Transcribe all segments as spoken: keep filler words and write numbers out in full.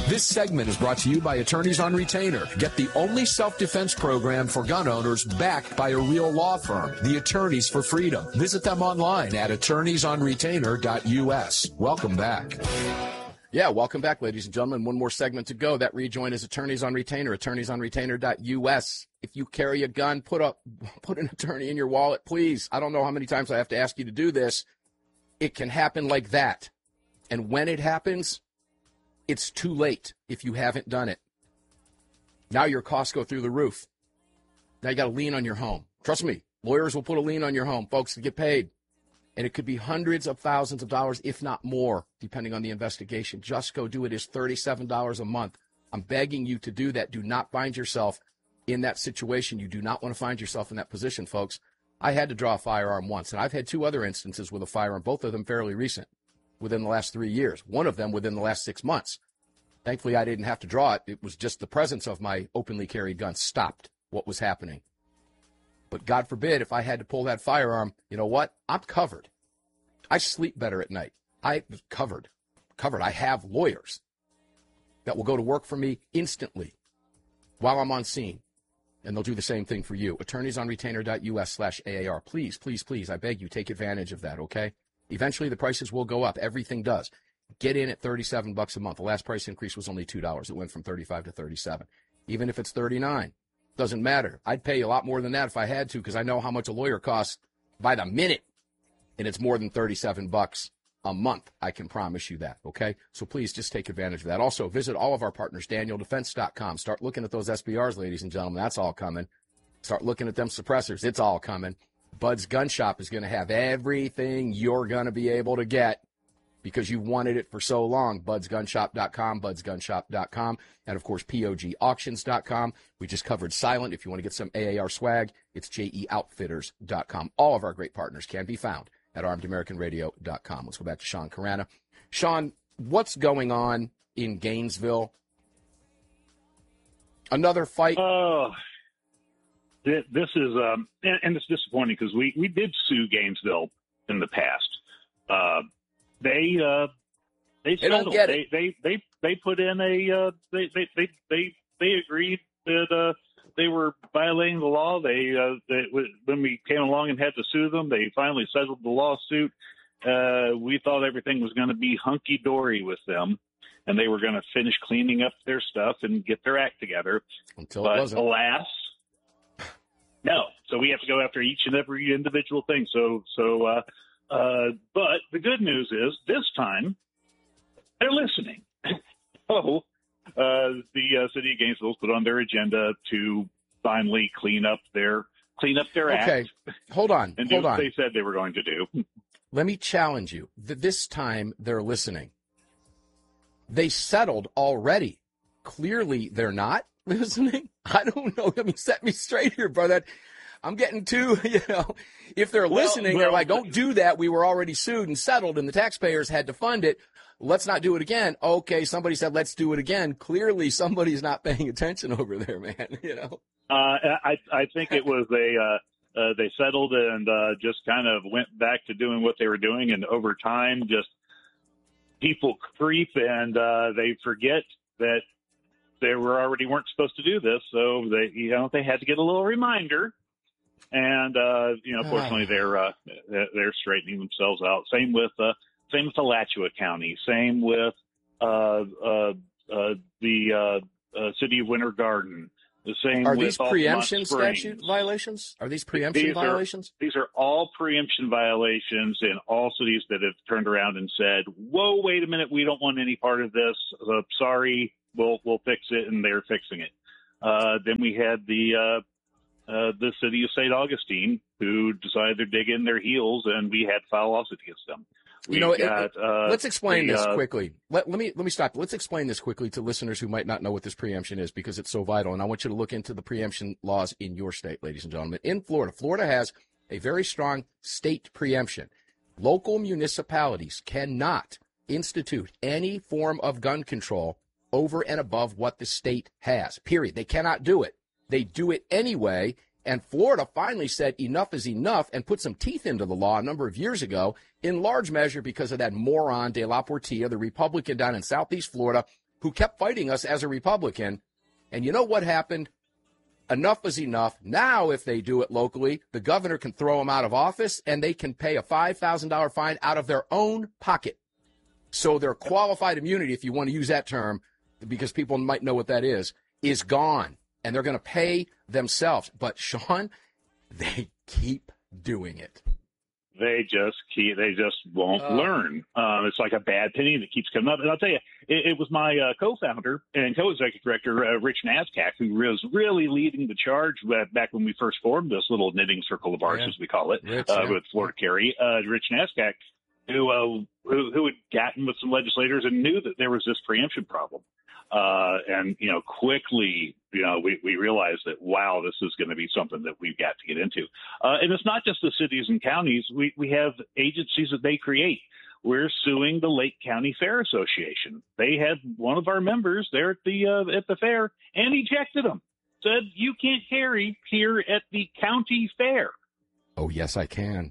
This segment is brought to you by Attorneys on Retainer. Get the only self-defense program for gun owners backed by a real law firm, the Attorneys for Freedom. Visit them online at attorneys on retainer dot U S. Welcome back. Yeah, welcome back, ladies and gentlemen. One more segment to go. That rejoin is Attorneys on Retainer, attorneys on retainer dot U S. If you carry a gun, put up, put an attorney in your wallet, please. I don't know how many times I have to ask you to do this. It can happen like that. And when it happens, it's too late if you haven't done it. Now your costs go through the roof. Now you got a lien on your home. Trust me, lawyers will put a lien on your home, folks, to get paid. And it could be hundreds of thousands of dollars, if not more, depending on the investigation. Just Go Do It is thirty-seven dollars a month. I'm begging you to do that. Do not find yourself in that situation. You do not want to find yourself in that position, folks. I had to draw a firearm once, and I've had two other instances with a firearm, both of them fairly recent, within the last three years. One of them within the last six months. Thankfully, I didn't have to draw it. It was just the presence of my openly carried gun stopped what was happening. But God forbid, if I had to pull that firearm, you know what? I'm covered. I sleep better at night. I was covered. Covered. I have lawyers that will go to work for me instantly while I'm on scene. And they'll do the same thing for you. attorneys on retainer dot U S slash A A R. Please, please, please, I beg you, take advantage of that, okay? Eventually, the prices will go up. Everything does. Get in at thirty-seven bucks a month. The last price increase was only two dollars. It went from thirty-five to thirty-seven. Even if it's thirty-nine, doesn't matter. I'd pay a lot more than that if I had to, because I know how much a lawyer costs by the minute, and it's more than thirty-seven bucks a month. I can promise you that, okay? So please just take advantage of that. Also, visit all of our partners, daniel defense dot com. Start looking at those S B Rs, ladies and gentlemen. That's all coming. Start looking at them suppressors. It's all coming. Bud's Gun Shop is going to have everything you're going to be able to get because you've wanted it for so long. buds gun shop dot com, buds gun shop dot com, and, of course, P O G auctions dot com. We just covered Silent. If you want to get some A A R swag, it's J E outfitters dot com. All of our great partners can be found at armed american radio dot com. Let's go back to Sean Carana. Sean, what's going on in Gainesville? Another fight? Oh, this is, um, and, and it's disappointing because we, we did sue Gainesville in the past. Uh, they, uh, they, they don't get it. They, they, they, they put in a, uh, they, they, they, they, they agreed that, uh, they were violating the law. They, uh, they, when we came along and had to sue them, they finally settled the lawsuit. Uh, we thought everything was going to be hunky-dory with them, and they were going to finish cleaning up their stuff and get their act together. Until but it wasn't. Alas, no. So we have to go after each and every individual thing. So, so, uh, uh, but the good news is this time they're listening. oh. Uh, the uh, city of Gainesville put on their agenda to finally clean up their clean up their okay. act. Hold on, and hold do what on. they said they were going to do. Let me challenge you. This time they're listening. They settled already. Clearly, they're not listening. I don't know. I mean, set me straight here, brother. I'm getting too, you know, if they're well, listening, well, they're like, don't do that. We were already sued and settled, and the taxpayers had to fund it. Let's not do it again. Okay, somebody said, let's do it again. Clearly, somebody's not paying attention over there, man, you know. Uh, I, I think it was a, uh, uh, they settled and uh, just kind of went back to doing what they were doing. And over time, just people creep and uh, they forget that they were already weren't supposed to do this. So they, you know, they had to get a little reminder. And, uh, you know, fortunately, they're uh, they're straightening themselves out. Same with uh, same with Alachua County. Same with uh, uh, uh, the uh, uh, city of Winter Garden. The same. Are with these preemption Springs. statute violations? Are these preemption these violations? Are, these are all preemption violations in all cities that have turned around and said, "Whoa, wait a minute, we don't want any part of this. Uh, sorry, we'll we'll fix it," and they're fixing it. Uh, then we had the. Uh, Uh, the city of Saint Augustine, who decided to dig in their heels, and we had to file a lawsuit against them. We you know, got, it, uh, let's explain the, this uh, quickly. Let, let me let me stop. Let's explain this quickly to listeners who might not know what this preemption is, because it's so vital. And I want you to look into the preemption laws in your state, ladies and gentlemen. In Florida, Florida has a very strong state preemption. Local municipalities cannot institute any form of gun control over and above what the state has, period. They cannot do it. They do it anyway, and Florida finally said enough is enough and put some teeth into the law a number of years ago, in large measure because of that moron De La Portilla, the Republican down in southeast Florida, who kept fighting us as a Republican. And you know what happened? Enough is enough. Now, if they do it locally, the governor can throw them out of office, and they can pay a five thousand dollars fine out of their own pocket. So their qualified immunity, if you want to use that term, because people might know what that is, is gone. And they're going to pay themselves. But, Sean, they keep doing it. They just keep, they just won't uh, learn. Um, it's like a bad penny that keeps coming up. And I'll tell you, it, it was my uh, co-founder and co-executive director, uh, Rich Nascak, who was really leading the charge back when we first formed this little knitting circle of ours, yeah. as we call it, Rich, uh, yeah. with Florida Carry. Uh, Rich Nascak, who, uh, who who had gotten with some legislators and knew that there was this preemption problem. Uh, and, you know, quickly, you know, we, we realized that, wow, this is going to be something that we've got to get into. Uh, and it's not just the cities and counties. We, we have agencies that they create. We're suing the Lake County Fair Association. They had one of our members there at the, uh, at the fair and ejected them. Said, you can't carry here at the county fair. Oh, yes, I can.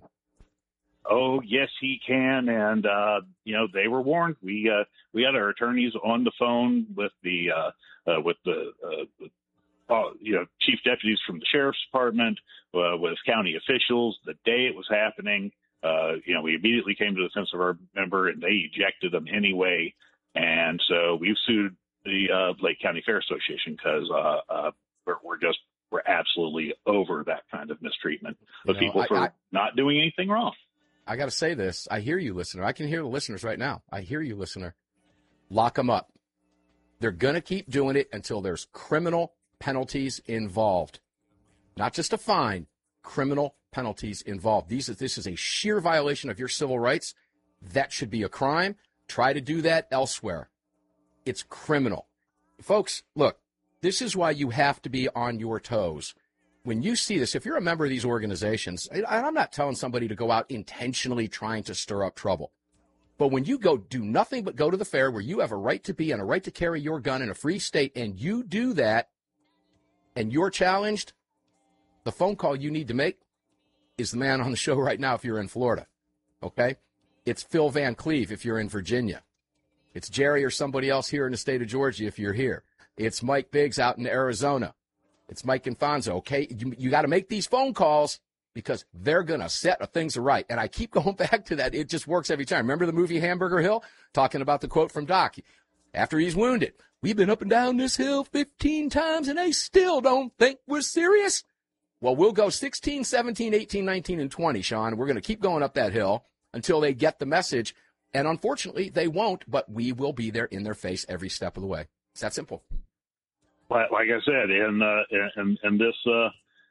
Oh, yes, he can. And, uh, you know, they were warned. We, uh, we had our attorneys on the phone with the, uh, uh with the, uh, uh, you know, chief deputies from the sheriff's department, uh, with county officials the day it was happening. Uh, you know, we immediately came to the defense of our member, and they ejected them anyway. And so we've sued the, uh, Lake County Fair Association because, uh, uh, we're, we're just, we're absolutely over that kind of mistreatment of you know, people I, for I, not doing anything wrong. I got to say this. I hear you, listener. I can hear the listeners right now. I hear you, listener. Lock them up. They're going to keep doing it until there's criminal penalties involved. Not just a fine, criminal penalties involved. These, this is a sheer violation of your civil rights. That should be a crime. Try to do that elsewhere. It's criminal. Folks, look, this is why you have to be on your toes. When you see this, if you're a member of these organizations, and I'm not telling somebody to go out intentionally trying to stir up trouble, but when you go do nothing but go to the fair where you have a right to be and a right to carry your gun in a free state, and you do that, and you're challenged, the phone call you need to make is the man on the show right now if you're in Florida, okay? It's Phil Van Cleve if you're in Virginia. It's Jerry or somebody else here in the state of Georgia if you're here. It's Mike Biggs out in Arizona. It's Mike Infanzo, okay? You, you got to make these phone calls because they're going to set things right. And I keep going back to that. It just works every time. Remember the movie Hamburger Hill? Talking about the quote from Doc. After he's wounded, we've been up and down this hill fifteen times, and they still don't think we're serious. Well, we'll go sixteen, seventeen, eighteen, nineteen, and twenty, Sean. We're going to keep going up that hill until they get the message. And unfortunately, they won't, but we will be there in their face every step of the way. It's that simple. Like I said, in uh, in, in this uh,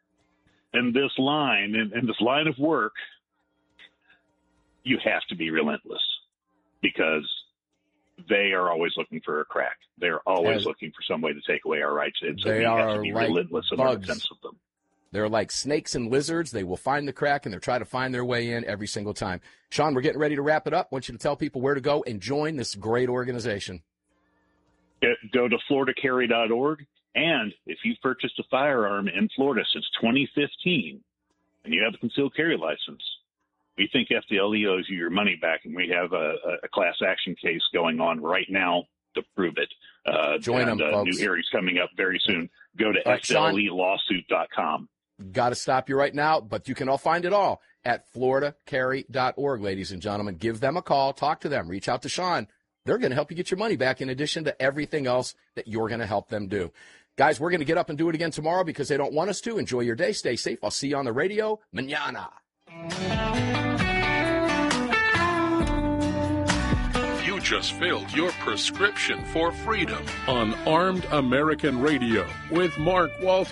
in this line, in, in this line of work, you have to be relentless because they are always looking for a crack. They're always As, looking for some way to take away our rights. And so they we are have to be like relentless in our defense of them. They're like snakes and lizards. They will find the crack, and they'll try to find their way in every single time. Sean, we're getting ready to wrap it up. I want you to tell people where to go and join this great organization. Go to florida carry dot org. And if you've purchased a firearm in Florida since twenty fifteen and you have a concealed carry license, we think F D L E owes you your money back, and we have a, a class action case going on right now to prove it. Uh, Join and, them, uh, folks. New hearings coming up very soon. Go to right, F D L E lawsuit dot com. Got to stop you right now, but you can all find it all at florida carry dot org, ladies and gentlemen. Give them a call. Talk to them. Reach out to Sean. They're going to help you get your money back in addition to everything else that you're going to help them do. Guys, we're going to get up and do it again tomorrow because they don't want us to. Enjoy your day. Stay safe. I'll see you on the radio. Mañana. You just filled your prescription for freedom on Armed American Radio with Mark Walton.